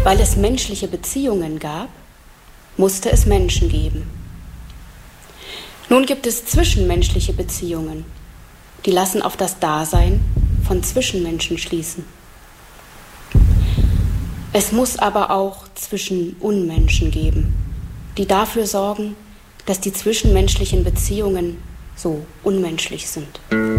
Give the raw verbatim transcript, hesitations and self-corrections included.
Weil es menschliche Beziehungen gab, musste es Menschen geben. Nun gibt es zwischenmenschliche Beziehungen, die lassen auf das Dasein von Zwischenmenschen schließen. Es muss aber auch Zwischenunmenschen geben, die dafür sorgen, dass die zwischenmenschlichen Beziehungen so unmenschlich sind.